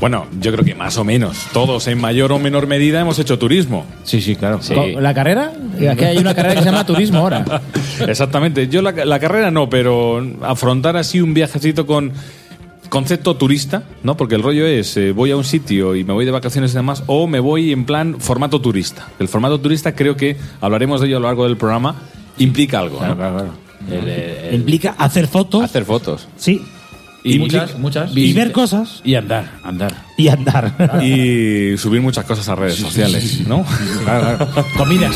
Bueno, yo creo que más o menos. Todos en mayor o menor medida hemos hecho turismo. Sí, claro. Sí. ¿La carrera? Aquí hay una carrera que se llama turismo ahora. Exactamente. Yo la carrera no, pero afrontar así un viajecito con concepto turista, ¿no? Porque el rollo es, voy a un sitio y me voy de vacaciones y demás, o me voy en plan formato turista. El formato turista creo que hablaremos de ello a lo largo del programa. Implica algo, ¿no? Claro. Implica hacer fotos. Hacer fotos. Sí. Y muchas. Y ver cosas. Y andar. Y andar. Y subir muchas cosas a redes sociales, ¿no? Claro. Comidas.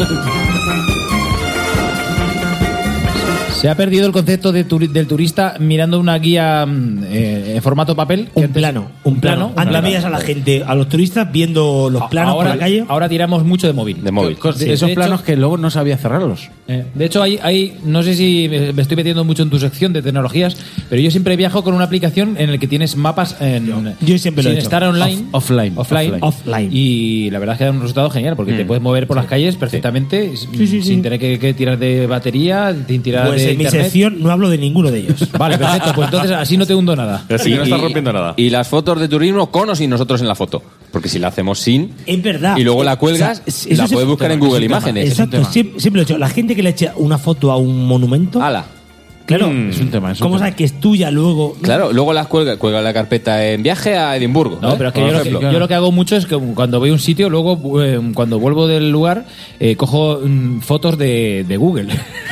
Se ha perdido el concepto del turista mirando una guía en formato papel. Un plano. Antes veías a la gente, a los turistas, viendo los planos ahora, por la calle. Ahora tiramos mucho de móvil. De móvil. Esos de planos hecho, que luego no sabía cerrarlos. De hecho, hay no sé si me estoy metiendo mucho en tu sección de tecnologías, pero yo siempre viajo con una aplicación en la que tienes mapas Yo siempre lo he sin hecho. estar online. Offline. Y la verdad es que da un resultado genial, porque te puedes mover por las calles perfectamente sin tener que tirar de batería, sin tirar Pues de en mi internet. sección no hablo de ninguno de ellos. Vale, perfecto. Pues entonces así no te hundo nada. Así que no estás rompiendo nada. Y las fotos de turismo con o sin nosotros en la foto. Porque si la hacemos sin Es verdad. y luego la cuelgas, O sea, eso la es puedes un buscar tema, en Google es un tema. Imágenes. Exacto, siempre lo he hecho. La gente que le echa una foto a un monumento, ¡Hala! claro, Es un tema. ¿cómo sabes que es tuya luego? Claro, luego las cuelga la carpeta en viaje a Edimburgo. No, pero es que Por yo ejemplo. lo que hago mucho es que cuando voy a un sitio, luego cuando vuelvo del lugar, cojo fotos de Google.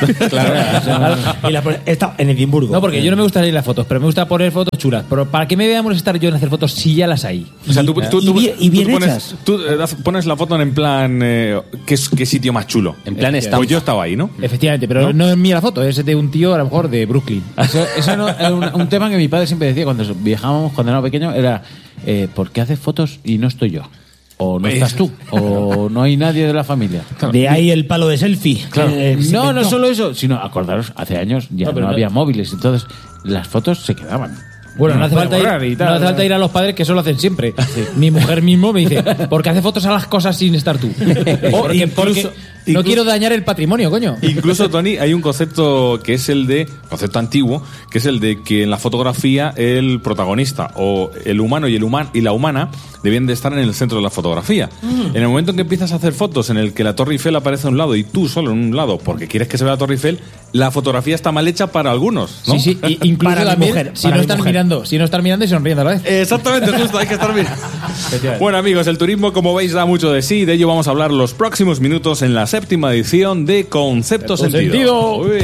Claro. Y está en Edimburgo. No, porque yo no me gusta leer las fotos, pero me gusta poner fotos chulas. Pero ¿para qué me voy a molestar yo en hacer fotos si ya las hay? O sea, tú bien pones, hechas. pones la foto en plan qué sitio más chulo. En plan Pues estampa. yo estaba ahí, ¿no? Efectivamente, pero no es mía la foto, es de un tío a lo mejor de Brooklyn. Eso no, era un tema que mi padre siempre decía cuando viajábamos, cuando era pequeño, era ¿por qué haces fotos y no estoy yo? O no estás tú, o no hay nadie de la familia. De ahí el palo de selfie. Claro. Se No inventó. solo eso, sino acordaros, hace años ya No, pero no no- había móviles, entonces las fotos se quedaban. Bueno, no hace Puede falta borrar y ir, tal. no hace falta ir a los padres, que eso lo hacen siempre. Mi mujer mismo me dice, ¿por qué hace fotos a las cosas sin estar tú? Porque no quiero dañar el patrimonio, coño. Incluso, Tony, hay un concepto que es concepto antiguo, que es el de que en la fotografía el protagonista o el humano y la humana deben de estar en el centro de la fotografía. En el momento en que empiezas a hacer fotos en el que la Torre Eiffel aparece a un lado y tú solo en un lado porque quieres que se vea la Torre Eiffel, la fotografía está mal hecha para algunos, ¿no? Sí, incluso Para mi también mujer, si para no mi están mujer. mirando, y sonriendo a la vez. Exactamente, justo, hay que estar bien. Bueno, amigos, el turismo, como veis, da mucho de sí. De ello vamos a hablar los próximos minutos en la 7ª edición de Concepto Sentido. Sentido. Uy.